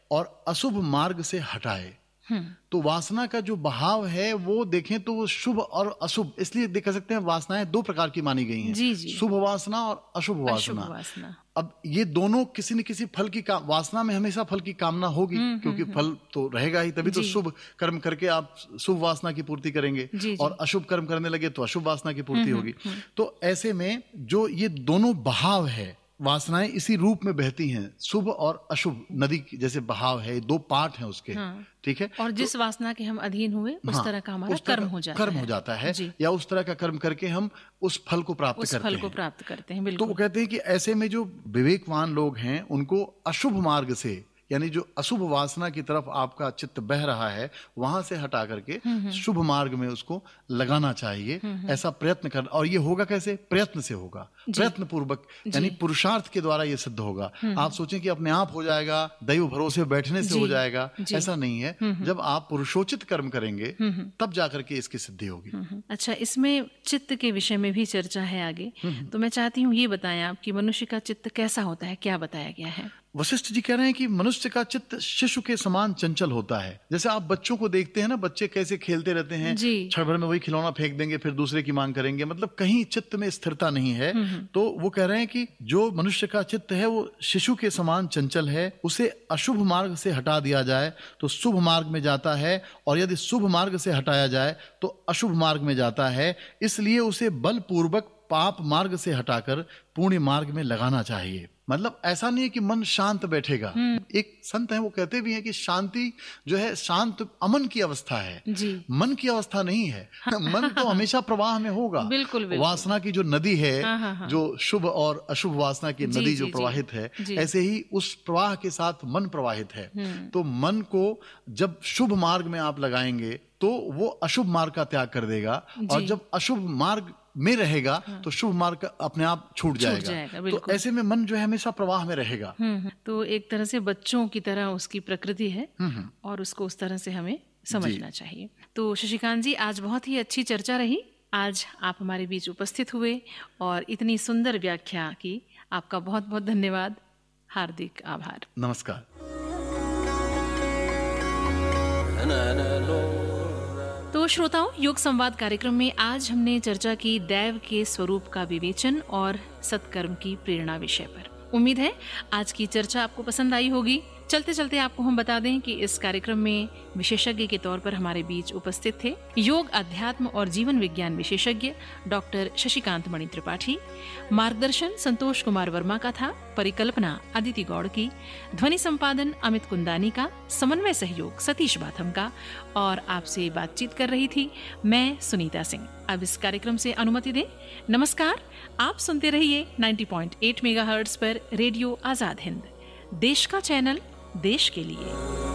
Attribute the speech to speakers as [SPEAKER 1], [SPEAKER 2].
[SPEAKER 1] और अशुभ मार्ग से हटाए। तो वासना का जो बहाव है वो देखें तो वो शुभ और अशुभ, इसलिए देख सकते हैं वासनाएं दो प्रकार की मानी गई हैं,
[SPEAKER 2] जी जी।
[SPEAKER 1] शुभ वासना और अशुभ वासना। अब ये दोनों किसी न किसी फल की वासना में हमेशा फल की कामना होगी, क्योंकि फल तो रहेगा ही, तभी तो शुभ कर्म करके आप शुभ वासना की पूर्ति करेंगे, और अशुभ कर्म करने लगे तो अशुभ वासना की पूर्ति होगी। तो ऐसे में जो ये दोनों बहाव है, वासनाएं इसी रूप में बहती हैं, शुभ और अशुभ नदी जैसे बहाव है, दो पार्ट हैं उसके। ठीक है, और
[SPEAKER 2] जिस वासना के हम अधीन हुए उस तरह का हमारा कर्म हो जाता है
[SPEAKER 1] या उस तरह का कर्म करके हम उस फल को प्राप्त करते हैं।
[SPEAKER 2] बिल्कुल।
[SPEAKER 1] तो वो कहते हैं कि ऐसे में जो विवेकवान लोग हैं उनको अशुभ मार्ग से, यानी जो अशुभ वासना की तरफ आपका चित्त बह रहा है, वहां से हटा करके शुभ मार्ग में उसको लगाना चाहिए। ऐसा प्रयत्न कर, और ये होगा कैसे? प्रयत्न से होगा, प्रयत्न पूर्वक, यानी पुरुषार्थ के द्वारा ये सिद्ध होगा। आप सोचें कि अपने आप हो जाएगा, दैव भरोसे बैठने से हो जाएगा, ऐसा नहीं है। जब आप पुरुषोचित कर्म करेंगे तब जाकर के इसकी सिद्धि होगी।
[SPEAKER 2] अच्छा, इसमें चित्त के विषय में भी चर्चा है आगे, तो मैं चाहती हूँ ये बताएं आप कि मनुष्य का चित्त कैसा होता है, क्या बताया गया है?
[SPEAKER 1] वशिष्ठ जी कह रहे हैं कि मनुष्य का चित्त शिशु के समान चंचल होता है। जैसे आप बच्चों को देखते हैं ना, बच्चे कैसे खेलते रहते हैं, क्षण भर में वही खिलौना फेंक देंगे, फिर दूसरे की मांग करेंगे, मतलब कहीं चित्त में स्थिरता नहीं है। तो वो कह रहे हैं कि जो मनुष्य का चित्त है वो शिशु के समान चंचल है, उसे अशुभ मार्ग से हटा दिया जाए तो शुभ मार्ग में जाता है, और यदि शुभ मार्ग से हटाया जाए तो अशुभ मार्ग में जाता है। इसलिए उसे बलपूर्वक पाप मार्ग से हटाकर पुण्य मार्ग में लगाना चाहिए। मतलब ऐसा नहीं है कि मन शांत बैठेगा। एक संत है वो कहते भी हैं कि शांति जो है, शांत अमन की अवस्था है, मन की अवस्था नहीं है। मन तो हमेशा प्रवाह में होगा।
[SPEAKER 2] बिल्कुल।
[SPEAKER 1] वासना की जो नदी है, जो शुभ और अशुभ वासना की नदी जो प्रवाहित है, ऐसे ही उस प्रवाह के साथ मन प्रवाहित है। तो मन को जब शुभ मार्ग में आप लगाएंगे तो वो अशुभ मार्ग का त्याग कर देगा, और जब अशुभ मार्ग में रहेगा तो शुभ मार्ग अपने आप छूट जाएगा। तो ऐसे में मन जो है हमेशा प्रवाह में रहेगा।
[SPEAKER 2] तो एक तरह से बच्चों की तरह उसकी प्रकृति है, और उसको उस तरह से हमें समझना चाहिए। तो शशिकांत जी, आज बहुत ही अच्छी चर्चा रही। आज आप हमारे बीच उपस्थित हुए और इतनी सुंदर व्याख्या की, आपका बहुत बहुत धन्यवाद, हार्दिक आभार।
[SPEAKER 1] नमस्कार।
[SPEAKER 2] तो श्रोताओं, योग संवाद कार्यक्रम में आज हमने चर्चा की दैव के स्वरूप का विवेचन और सत्कर्म की प्रेरणा विषय पर। उम्मीद है आज की चर्चा आपको पसंद आई होगी। चलते चलते आपको हम बता दें कि इस कार्यक्रम में विशेषज्ञ के तौर पर हमारे बीच उपस्थित थे योग, अध्यात्म और जीवन विज्ञान विशेषज्ञ डॉक्टर शशिकांत मणि त्रिपाठी। मार्गदर्शन संतोष कुमार वर्मा का था, परिकल्पना अदिति गौड़ की, ध्वनि संपादन अमित कुंदानी का, समन्वय सहयोग सतीश बाथम का, और आपसे बातचीत कर रही थी मैं सुनीता सिंह। अब इस कार्यक्रम से अनुमति दें। नमस्कार। आप सुनते रहिए 90.8 मेगाहर्ट्ज पर रेडियो आजाद हिंद, देश का चैनल, देश के लिए।